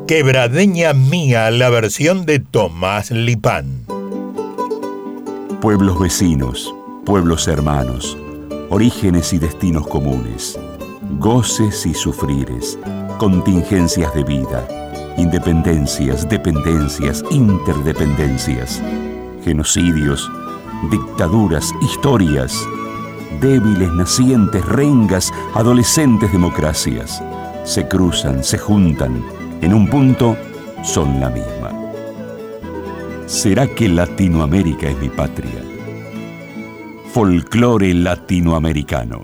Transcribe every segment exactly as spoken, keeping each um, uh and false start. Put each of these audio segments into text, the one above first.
Quebradeña Mía, la versión de Tomás Lipán. Pueblos vecinos, pueblos hermanos, orígenes y destinos comunes, goces y sufrires, contingencias de vida, independencias, dependencias, interdependencias, genocidios, dictaduras, historias, débiles, nacientes, rengas, adolescentes democracias, se cruzan, se juntan, en un punto son la misma. ¿Será que Latinoamérica es mi patria? Folclore latinoamericano.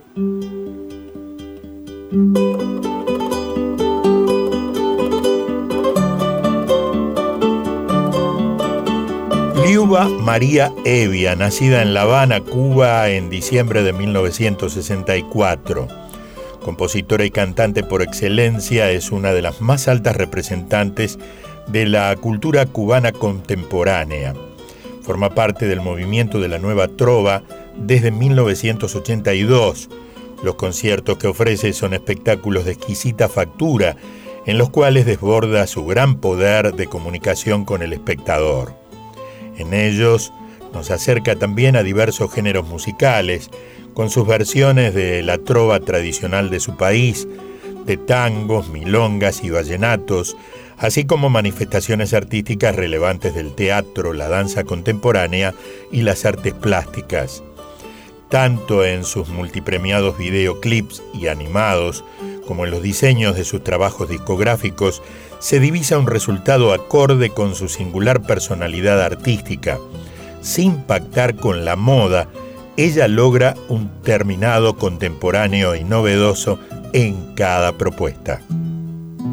Liuba María Hevia, nacida en La Habana, Cuba, en diciembre de mil novecientos sesenta y cuatro. Compositora y cantante por excelencia, es una de las más altas representantes de la cultura cubana contemporánea. Forma parte del movimiento de la Nueva Trova desde mil novecientos ochenta y dos. Los conciertos que ofrece son espectáculos de exquisita factura, en los cuales desborda su gran poder de comunicación con el espectador. En ellos nos acerca también a diversos géneros musicales, con sus versiones de la trova tradicional de su país, de tangos, milongas y vallenatos, así como manifestaciones artísticas relevantes del teatro, la danza contemporánea y las artes plásticas. Tanto en sus multipremiados videoclips y animados, como en los diseños de sus trabajos discográficos, se divisa un resultado acorde con su singular personalidad artística. Sin pactar con la moda, ella logra un terminado contemporáneo y novedoso en cada propuesta.